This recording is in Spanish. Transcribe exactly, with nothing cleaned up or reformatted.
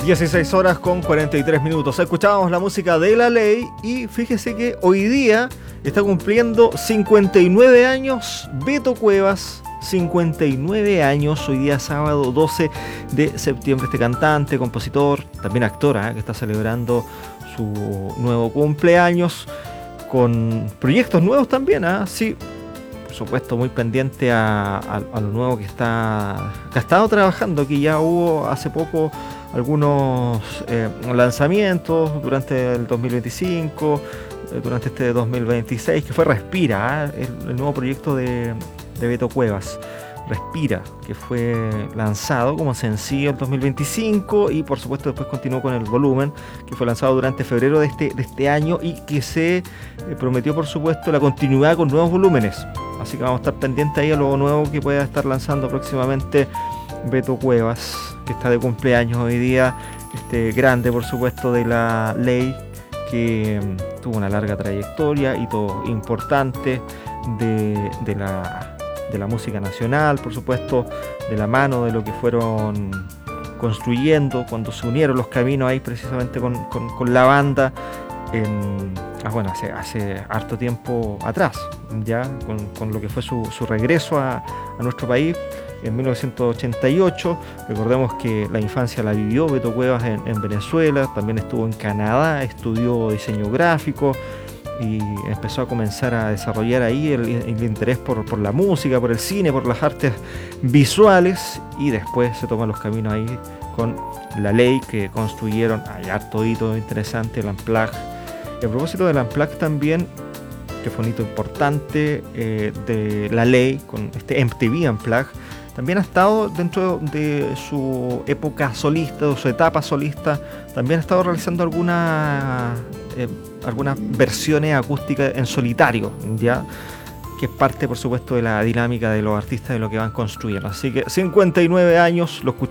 dieciséis horas con cuarenta y tres minutos. Escuchábamos la música de La Ley y fíjese que hoy día está cumpliendo cincuenta y nueve años Beto Cuevas. cincuenta y nueve años, hoy día sábado doce de septiembre. Este cantante, compositor, también actor, ¿eh? que está celebrando su nuevo cumpleaños con proyectos nuevos también, ¿eh? Sí, por supuesto, muy pendiente a, a, a lo nuevo que está que ha estado trabajando, que ya hubo hace poco algunos eh, lanzamientos durante el dos mil veinticinco, eh, durante este dos mil veintiséis, que fue Respira, ¿eh? el, el nuevo proyecto de, de Beto Cuevas, Respira, que fue lanzado como sencillo en dos mil veinticinco y por supuesto después continuó con el Volumen, que fue lanzado durante febrero de este, de este año y que se eh, prometió por supuesto la continuidad con nuevos volúmenes. Así que vamos a estar pendientes ahí a lo nuevo que pueda estar lanzando próximamente Beto Cuevas, que está de cumpleaños hoy día, este grande por supuesto de La Ley, que um, tuvo una larga trayectoria y todo importante de, de, la, de la música nacional, por supuesto, de la mano de lo que fueron construyendo cuando se unieron los caminos ahí precisamente con, con, con la banda. En, ah, bueno, hace, hace harto tiempo atrás, ya con, con lo que fue su, su regreso a, a nuestro país en mil novecientos ochenta y ocho. Recordemos que la infancia la vivió Beto Cuevas en, en Venezuela, también estuvo en Canadá, estudió diseño gráfico y empezó a comenzar a desarrollar ahí el, el interés por, por la música, por el cine, por las artes visuales, y después se toman los caminos ahí con La Ley, que construyeron, hay harto hito interesante, el Unplugged. Y a propósito del Unplugged también, que fue un hito importante eh, de La Ley, con este M T V Unplugged, también ha estado dentro de su época solista, de su etapa solista, también ha estado realizando algunas eh, algunas versiones acústicas en solitario, ya, que es parte por supuesto de la dinámica de los artistas, de lo que van construyendo. Así que cincuenta y nueve años, lo